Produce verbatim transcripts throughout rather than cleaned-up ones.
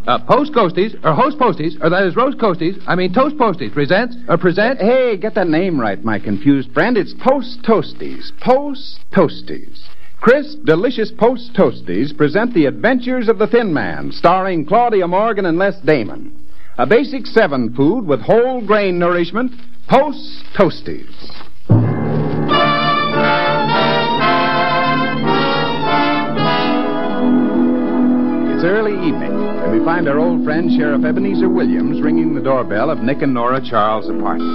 Uh, Post Ghosties, or Host Posties, or that is Roast Coasties, I mean Toast Posties, presents, or present... Hey, get that name right, my confused friend. It's Post Toasties. Post Toasties. Crisp, delicious Post Toasties present The Adventures of the Thin Man, starring Claudia Morgan and Les Damon. A basic seven food with whole grain nourishment, Post Toasties. It's early evening, and we find our old friend Sheriff Ebenezer Williams ringing the doorbell of Nick and Nora Charles' apartment.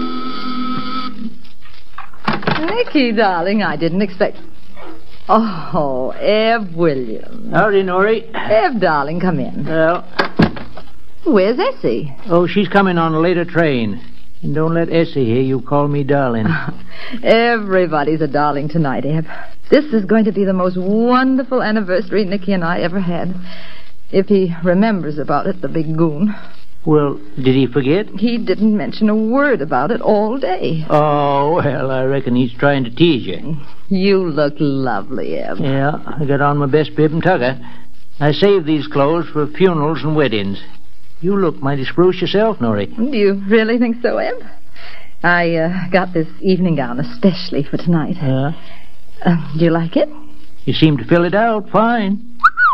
Nicky, darling, I didn't expect... Oh, Ev Williams. Howdy, Norrie. Ev, darling, come in. Well... Where's Essie? Oh, she's coming on a later train. And don't let Essie hear you call me darling. Everybody's a darling tonight, Ev. This is going to be the most wonderful anniversary Nicky and I ever had. If he remembers about it, the big goon. Well, did he forget? He didn't mention a word about it all day. Oh, well, I reckon he's trying to tease you. You look lovely, Ev. Yeah, I got on my best bib and tucker. I saved these clothes for funerals and weddings. You look mighty spruce yourself, Norrie. Do you really think so, Ev? I uh, got this evening gown especially for tonight. Yeah? Uh, do you like it? You seem to fill it out fine.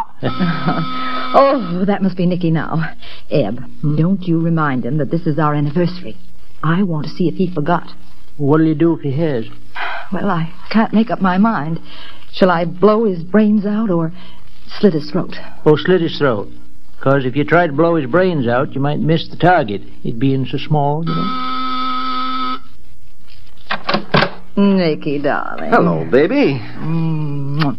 Oh, that must be Nicky now. Eb, hmm? Don't you remind him that this is our anniversary. I want to see if he forgot. What'll you do if he has? Well, I can't make up my mind. Shall I blow his brains out or slit his throat? Oh, slit his throat. Because if you try to blow his brains out, you might miss the target. It being so small, you know. Nicky, darling. Hello, baby. Mm.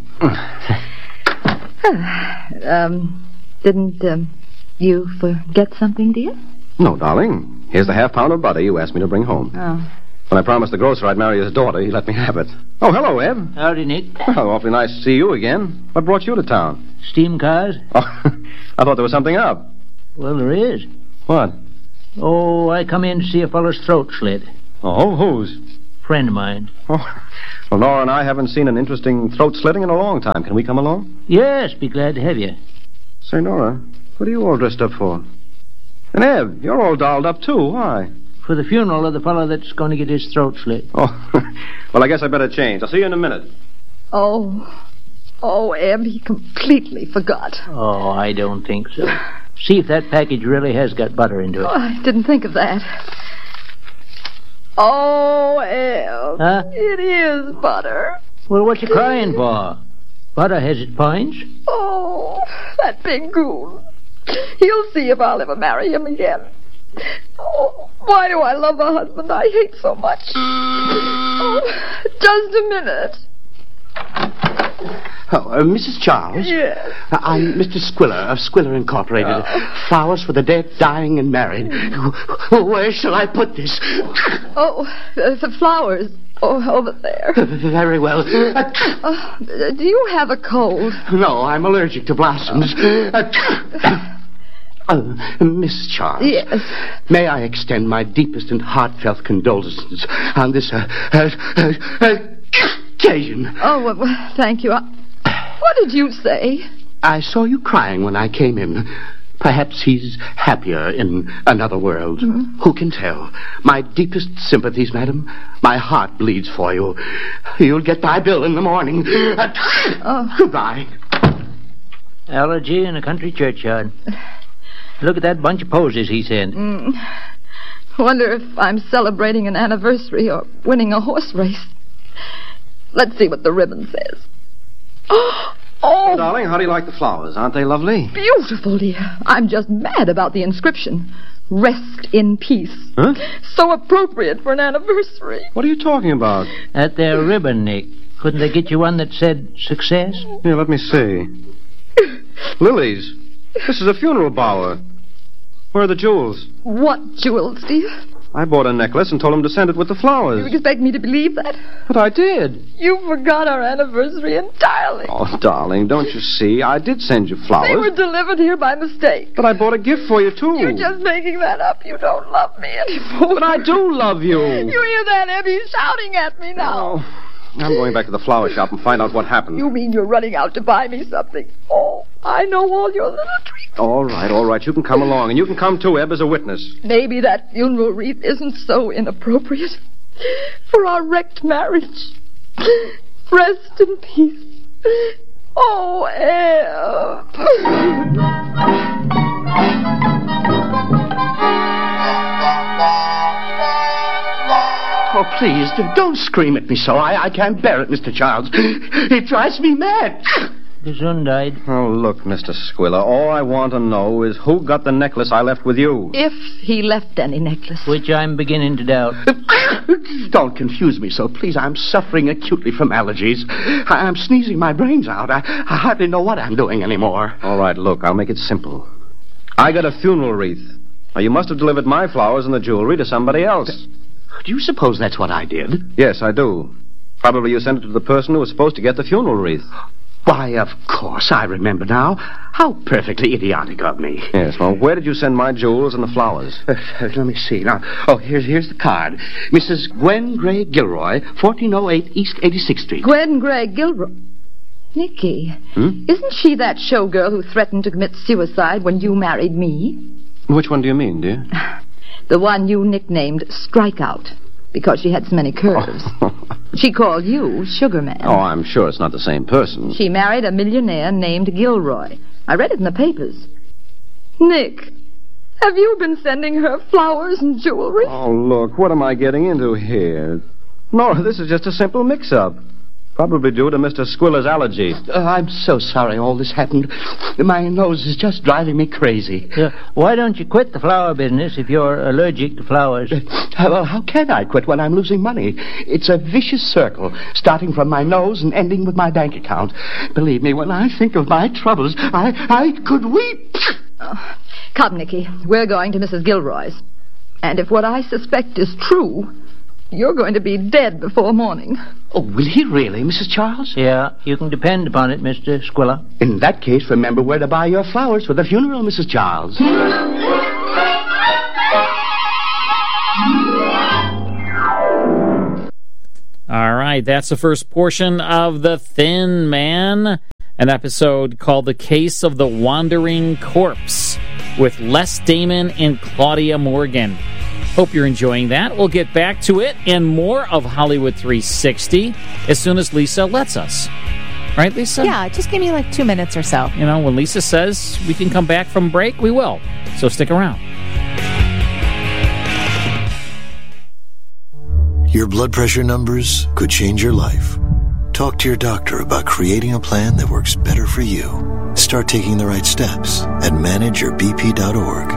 um, didn't um, you forget something, dear? No, darling. Here's the half pound of butter you asked me to bring home. Oh. When I promised the grocer I'd marry his daughter, he let me have it. Oh, hello, Eb. Howdy, Nick. Well, awfully nice to see you again. What brought you to town? Steam cars? Oh, I thought there was something up. Well, there is. What? Oh, I come in to see a fellow's throat slit. Oh, whose? Friend of mine. Oh, well, Nora and I haven't seen an interesting throat slitting in a long time. Can we come along? Yes, be glad to have you. Say, Nora, what are you all dressed up for? And Eb, you're all dolled up, too. Why? For the funeral of the fellow that's going to get his throat slit. Oh, well, I guess I better change. I'll see you in a minute. Oh, oh, Eb, he completely forgot. Oh, I don't think so. See if that package really has got butter into it. Oh, I didn't think of that. Oh, Eb, huh? It is butter. Well, what you crying for? Butter has its points. Oh, that big goon. He'll see if I'll ever marry him again. Oh, why do I love a husband I hate so much? Oh, just a minute. Oh, uh, Missus Charles? Yes. Uh, I'm Mister Squiller of Squiller Incorporated. Oh. Flowers for the dead, dying, and married. Where shall I put this? Oh, uh, the flowers. Oh, over there. Very well. Uh, uh, do you have a cold? No, I'm allergic to blossoms. Uh, Uh, Miss Charles. Yes. May I extend my deepest and heartfelt condolences on this uh, uh, uh, uh, occasion? Oh, well, thank you. I, what did you say? I saw you crying when I came in. Perhaps he's happier in another world. Mm-hmm. Who can tell? My deepest sympathies, madam. My heart bleeds for you. You'll get my bill in the morning. Uh, oh. Goodbye. Allergy in a country churchyard. Look at that bunch of posies he sent. Mm. Wonder if I'm celebrating an anniversary or winning a horse race. Let's see what the ribbon says. Oh! Hey, darling, how do you like the flowers? Aren't they lovely? Beautiful, dear. I'm just mad about the inscription. Rest in peace. Huh? So appropriate for an anniversary. What are you talking about? That there ribbon, Nick. Couldn't they get you one that said success? Yeah, let me see. Lilies. This is a funeral bower. Where are the jewels? What jewels, dear? I bought a necklace and told him to send it with the flowers. You expect me to believe that? But I did. You forgot our anniversary entirely. Oh, darling, don't you see? I did send you flowers. They were delivered here by mistake. But I bought a gift for you, too. You're just making that up. You don't love me anymore. But I do love you. You hear that, Eb? He's shouting at me now. Oh. I'm going back to the flower shop and find out what happened. You mean you're running out to buy me something? Oh, I know all your little tricks. All right, all right. You can come along, and you can come too, Eb, as a witness. Maybe that funeral wreath isn't so inappropriate for our wrecked marriage. Rest in peace. Oh, Eb. Oh, please, don't scream at me so. I, I can't bear it, Mister Childs. It drives me mad. Gesundheit. Oh, look, Mister Squiller, all I want to know is who got the necklace I left with you. If he left any necklace. Which I'm beginning to doubt. Don't confuse me so, please. I'm suffering acutely from allergies. I, I'm sneezing my brains out. I, I hardly know what I'm doing anymore. All right, look, I'll make it simple. I got a funeral wreath. Now, you must have delivered my flowers and the jewelry to somebody else. Do you suppose that's what I did? Yes, I do. Probably you sent it to the person who was supposed to get the funeral wreath. Why, of course, I remember now. How perfectly idiotic of me. Yes, well, where did you send my jewels and the flowers? Uh, uh, let me see. Now, oh, here's here's the card. Missus Gwen Gray Gilroy, fourteen oh eight East eighty-sixth Street. Gwen Gray Gilroy? Nicky, Hmm? isn't she that showgirl who threatened to commit suicide when you married me? Which one do you mean, dear? The one you nicknamed Strikeout, because she had so many curves. She called you Sugar Man. Oh, I'm sure it's not the same person. She married a millionaire named Gilroy. I read it in the papers. Nick, have you been sending her flowers and jewelry? Oh, look, what am I getting into here? Nora, this is just a simple mix-up. Probably due to Mister Squiller's allergy. Uh, I'm so sorry all this happened. My nose is just driving me crazy. Uh, why don't you quit the flower business if you're allergic to flowers? Uh, well, how can I quit when I'm losing money? It's a vicious circle, starting from my nose and ending with my bank account. Believe me, when I think of my troubles, I, I could weep. Oh, come, Nicky. We're going to Missus Gilroy's. And if what I suspect is true, you're going to be dead before morning. Oh, will he really, Missus Charles? Yeah, you can depend upon it, Mister Squiller. In that case, remember where to buy your flowers for the funeral, Missus Charles. All right, that's the first portion of The Thin Man, an episode called The Case of the Wandering Corpse with Les Damon and Claudia Morgan. Hope you're enjoying that. We'll get back to it and more of Hollywood three sixty as soon as Lisa lets us. Right, Lisa? Yeah, just give me like two minutes or so. You know, when Lisa says we can come back from break, we will. So stick around. Your blood pressure numbers could change your life. Talk to your doctor about creating a plan that works better for you. Start taking the right steps at manage your b p dot org.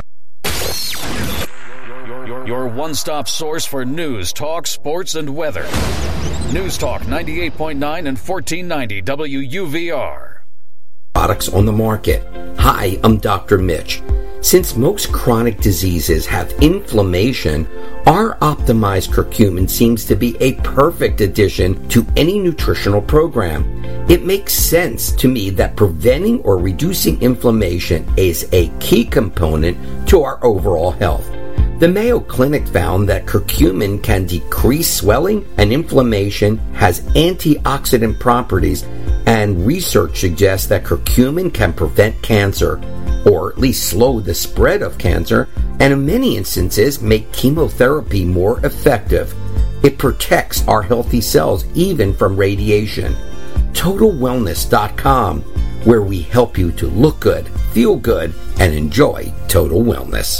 Your one-stop source for news, talk, sports, and weather. News Talk ninety-eight point nine and fourteen ninety W U V R. Products on the market. Hi, I'm Doctor Mitch. Since most chronic diseases have inflammation, our optimized curcumin seems to be a perfect addition to any nutritional program. It makes sense to me that preventing or reducing inflammation is a key component to our overall health. The Mayo Clinic found that curcumin can decrease swelling and inflammation, has antioxidant properties, and research suggests that curcumin can prevent cancer, or at least slow the spread of cancer, and in many instances make chemotherapy more effective. It protects our healthy cells even from radiation. Total Wellness dot com, where we help you to look good, feel good, and enjoy total wellness.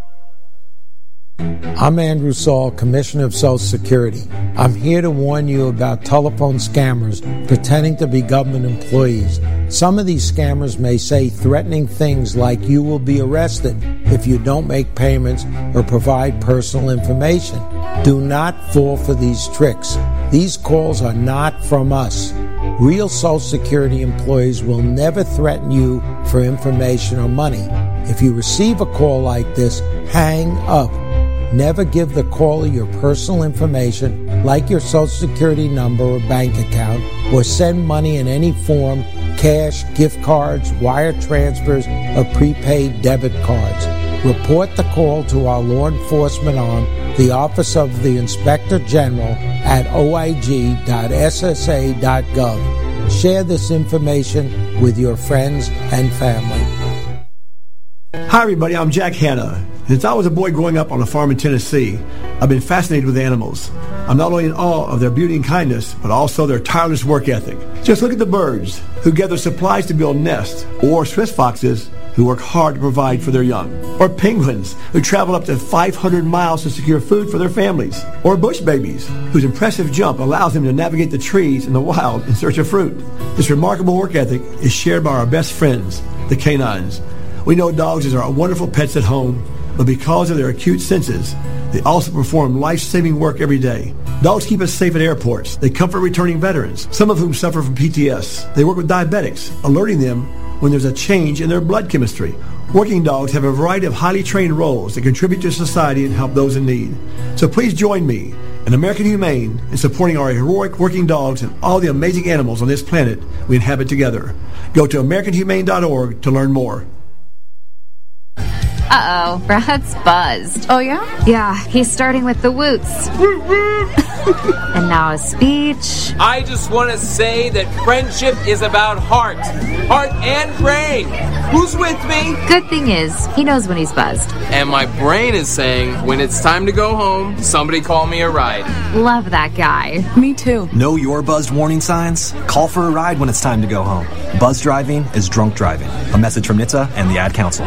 I'm Andrew Saul, Commissioner of Social Security. I'm here to warn you about telephone scammers pretending to be government employees. Some of these scammers may say threatening things like you will be arrested if you don't make payments or provide personal information. Do not fall for these tricks. These calls are not from us. Real Social Security employees will never threaten you for information or money. If you receive a call like this, hang up. Never give the caller your personal information, like your Social Security number or bank account, or send money in any form, cash, gift cards, wire transfers, or prepaid debit cards. Report the call to our law enforcement arm, the Office of the Inspector General, at o i g dot s s a dot gov. Share this information with your friends and family. Hi, everybody. I'm Jack Hanna. Since I was a boy growing up on a farm in Tennessee, I've been fascinated with animals. I'm not only in awe of their beauty and kindness, but also their tireless work ethic. Just look at the birds who gather supplies to build nests, or Swiss foxes who work hard to provide for their young, or penguins who travel up to five hundred miles to secure food for their families, or bush babies whose impressive jump allows them to navigate the trees in the wild in search of fruit. This remarkable work ethic is shared by our best friends, the canines. We know dogs are wonderful pets at home, but because of their acute senses, they also perform life-saving work every day. Dogs keep us safe at airports. They comfort returning veterans, some of whom suffer from P T S. They work with diabetics, alerting them when there's a change in their blood chemistry. Working dogs have a variety of highly trained roles that contribute to society and help those in need. So please join me and American Humane in supporting our heroic working dogs and all the amazing animals on this planet we inhabit together. Go to american humane dot org to learn more. Uh-oh, Brad's buzzed. Oh, yeah? Yeah, he's starting with the woots. And now a speech. I just want to say that friendship is about heart. Heart and brain. Who's with me? Good thing is, he knows when he's buzzed. And my brain is saying, when it's time to go home, somebody call me a ride. Love that guy. Me too. Know your buzzed warning signs? Call for a ride when it's time to go home. Buzz driving is drunk driving. A message from N H T S A and the Ad Council.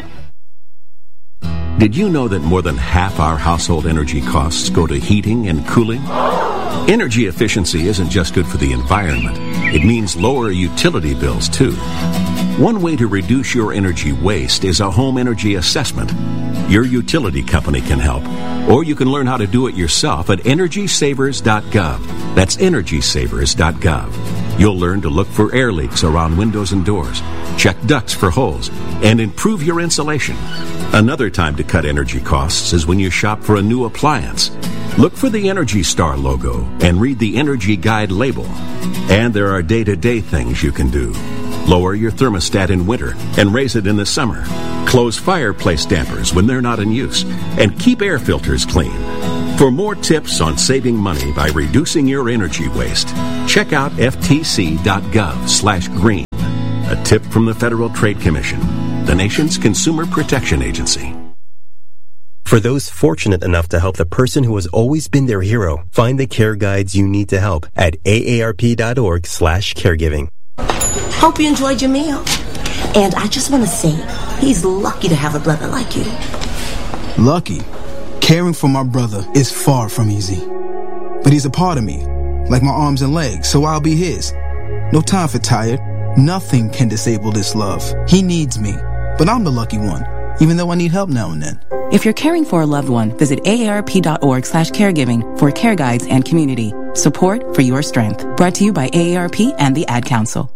Did you know that more than half our household energy costs go to heating and cooling? Energy efficiency isn't just good for the environment. It means lower utility bills, too. One way to reduce your energy waste is a home energy assessment. Your utility company can help, or you can learn how to do it yourself at energy savers dot gov. That's energy savers dot gov. You'll learn to look for air leaks around windows and doors, check ducts for holes, and improve your insulation. Another time to cut energy costs is when you shop for a new appliance. Look for the Energy Star logo and read the Energy Guide label. And there are day-to-day things you can do. Lower your thermostat in winter and raise it in the summer. Close fireplace dampers when they're not in use. And keep air filters clean. For more tips on saving money by reducing your energy waste, check out f t c dot gov slash green. A tip from the Federal Trade Commission, the nation's consumer protection agency. For those fortunate enough to help the person who has always been their hero, find the care guides you need to help at a a r p dot org slash caregiving. Hope you enjoyed your meal. And I just want to say, he's lucky to have a brother like you. Lucky? Caring for my brother is far from easy. But he's a part of me, like my arms and legs, so I'll be his. No time for tired. Nothing can disable this love. He needs me, but I'm the lucky one, even though I need help now and then. If you're caring for a loved one, visit a a r p dot org slash caregiving for care guides and community. Support for your strength. Brought to you by A A R P and the Ad Council.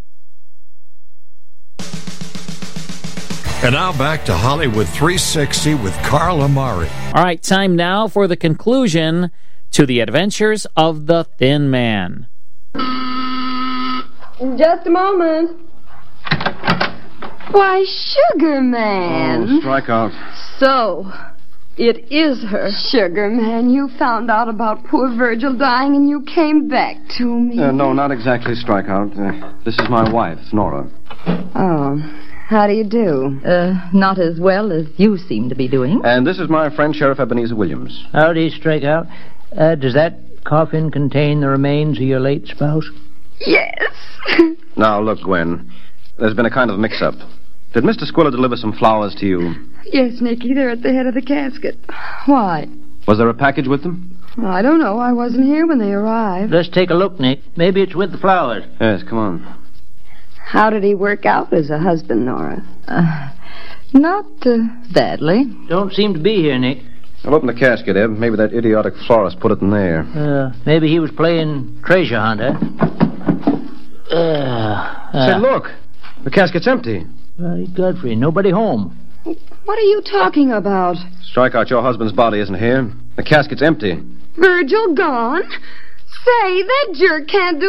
And now back to Hollywood three sixty with Carl Amari. All right, time now for the conclusion to the adventures of the Thin Man. Just a moment. Why, Sugar Man. Oh, strike out. So, it is her. Sugar Man, you found out about poor Virgil dying and you came back to me. Uh, no, not exactly strikeout. Uh, this is my wife, Nora. Oh, how do you do? Uh, not as well as you seem to be doing. And this is my friend, Sheriff Ebenezer Williams. Howdy, Strikeout. Uh, does that coffin contain the remains of your late spouse? Yes. Now, look, Gwen. There's been a kind of mix-up. Did Mister Squiller deliver some flowers to you? Yes, Nicky, they're at the head of the casket. Why? Was there a package with them? I don't know. I wasn't here when they arrived. Let's take a look, Nick. Maybe it's with the flowers. Yes, come on. How did he work out as a husband, Nora? Uh, not uh, badly. Don't seem to be here, Nick. I'll open the casket, Eb. Maybe that idiotic florist put it in there. Uh, maybe he was playing treasure hunter. Uh, uh, Say, look. The casket's empty. Well, Godfrey, nobody home. What are you talking about? Strikeout, your husband's body isn't here. The casket's empty. Virgil gone? Say, that jerk can't do